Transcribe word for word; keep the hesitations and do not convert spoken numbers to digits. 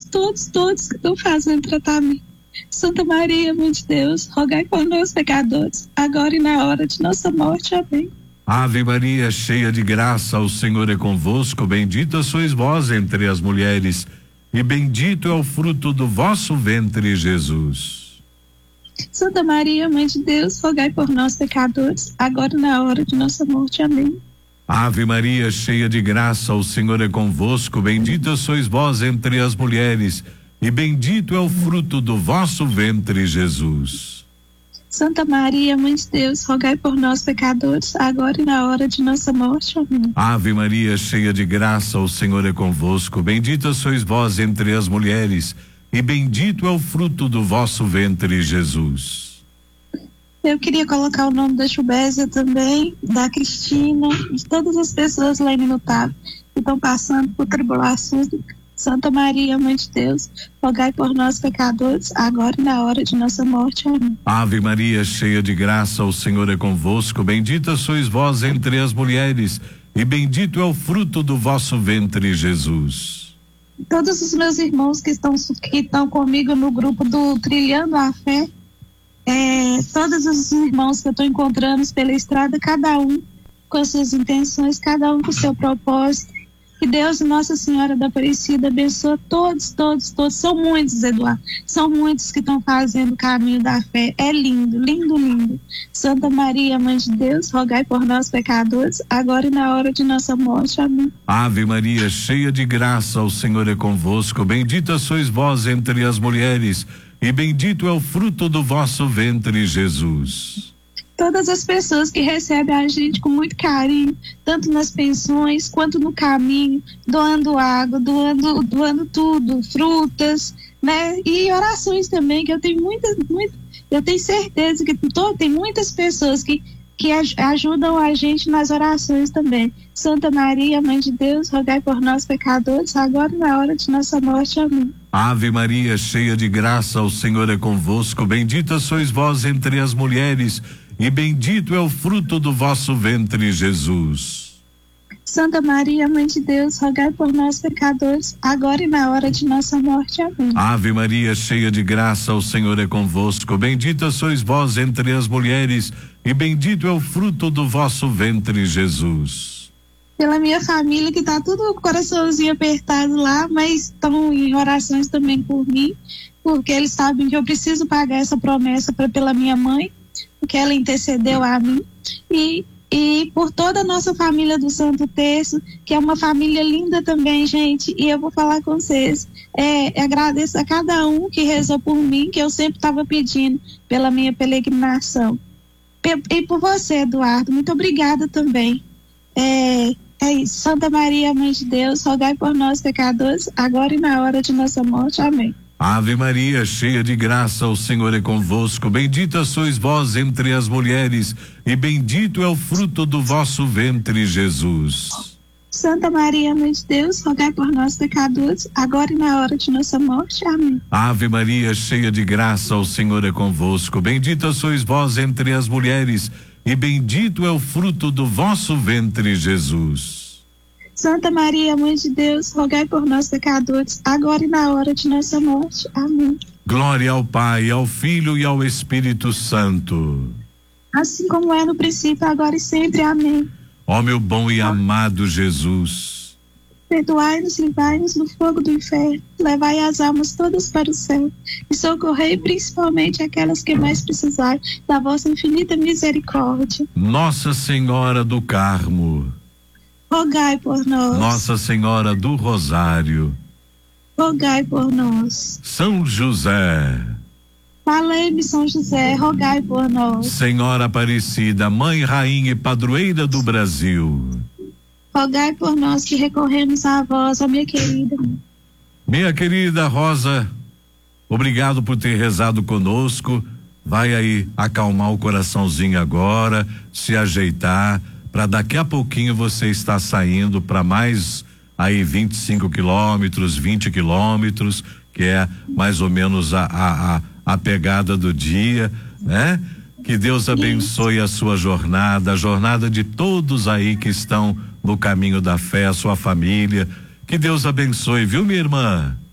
todos, todos que estão fazendo tratamento. Santa Maria, Mãe de Deus, rogai por nós, pecadores, agora e na hora de nossa morte. Amém. Ave Maria, cheia de graça, o Senhor é convosco, bendita sois vós entre as mulheres, e bendito é o fruto do vosso ventre, Jesus. Santa Maria, Mãe de Deus, rogai por nós, pecadores, agora e na hora de nossa morte. Amém. Ave Maria, cheia de graça, o Senhor é convosco, bendita sois vós entre as mulheres, e bendito é o fruto do vosso ventre, Jesus. Santa Maria, Mãe de Deus, rogai por nós, pecadores, agora e na hora de nossa morte. Amém. Ave Maria, cheia de graça, o Senhor é convosco, bendita sois vós entre as mulheres, e bendito é o fruto do vosso ventre, Jesus. Eu queria colocar o nome da Chubésia também, da Cristina, de todas as pessoas lá inutáveis que estão passando por tribulações. Santa Maria, Mãe de Deus, rogai por nós, pecadores, agora e na hora de nossa morte. Amém. Ave Maria, cheia de graça, o Senhor é convosco, bendita sois vós entre as mulheres, e bendito é o fruto do vosso ventre, Jesus. Todos os meus irmãos que estão, que estão comigo no grupo do Trilhando a Fé, é, todos os irmãos que eu estou encontrando pela estrada, cada um com as suas intenções, cada um com o seu propósito. Que Deus e Nossa Senhora da Aparecida abençoe todos, todos, todos. São muitos, Eduardo. São muitos que estão fazendo o caminho da fé. É lindo, lindo, lindo. Santa Maria, Mãe de Deus, rogai por nós, pecadores, agora e na hora de nossa morte. Amém. Ave Maria, cheia de graça, o Senhor é convosco. Bendita sois vós entre as mulheres, e bendito é o fruto do vosso ventre, Jesus. Todas as pessoas que recebem a gente com muito carinho, tanto nas pensões quanto no caminho, doando água, doando, doando tudo, frutas, né? E orações também, que eu tenho muitas, muitas, eu tenho certeza que tô, tem muitas pessoas que, que ajudam a gente nas orações também. Santa Maria, Mãe de Deus, rogai por nós, pecadores, agora e na hora de nossa morte. Amém. Ave Maria, cheia de graça, o Senhor é convosco, bendita sois vós entre as mulheres, e bendito é o fruto do vosso ventre, Jesus. Santa Maria, Mãe de Deus, rogai por nós, pecadores, agora e na hora de nossa morte. Amém. Ave Maria, cheia de graça, o Senhor é convosco, bendita sois vós entre as mulheres, e bendito é o fruto do vosso ventre, Jesus. Pela minha família, que tá tudo com o coraçãozinho apertado lá, mas estão em orações também por mim, porque eles sabem que eu preciso pagar essa promessa pra, pela minha mãe, porque ela intercedeu a mim, e, e por toda a nossa família do Santo Terço, que é uma família linda também, gente, e eu vou falar com vocês, é, agradeço a cada um que rezou por mim, que eu sempre estava pedindo pela minha peregrinação, e por você, Eduardo, muito obrigada também. É, é isso. Santa Maria, Mãe de Deus, rogai por nós, pecadores, agora e na hora de nossa morte. Amém. Ave Maria, cheia de graça, o Senhor é convosco, bendita sois vós entre as mulheres, e bendito é o fruto do vosso ventre, Jesus. Santa Maria, Mãe de Deus, rogai por nós, pecadores, agora e na hora de nossa morte. Amém. Ave Maria, cheia de graça, o Senhor é convosco, bendita sois vós entre as mulheres, e bendito é o fruto do vosso ventre, Jesus. Santa Maria, Mãe de Deus, rogai por nós, pecadores, agora e na hora de nossa morte. Amém. Glória ao Pai, ao Filho e ao Espírito Santo. Assim como é no princípio, agora e sempre. Amém. Ó meu bom e amado Jesus, perdoai-nos e livrai-nos do fogo do inferno, levai as almas todas para o céu e socorrei principalmente aquelas que mais precisarem da vossa infinita misericórdia. Nossa Senhora do Carmo, rogai por nós. Nossa Senhora do Rosário, rogai por nós. São José, valei-me São José, rogai por nós. Senhora Aparecida, Mãe, Rainha e Padroeira do Brasil, rogai por nós que recorremos a vós, ó minha querida. Minha querida Rosa, obrigado por ter rezado conosco. Vai aí acalmar o coraçãozinho agora, se ajeitar, para daqui a pouquinho você estar saindo para mais aí vinte e cinco quilômetros, vinte quilômetros, que é mais ou menos a, a, a, a pegada do dia, né? Que Deus abençoe a sua jornada, a jornada de todos aí que estão no caminho da fé, a sua família. Que Deus abençoe, viu, minha irmã?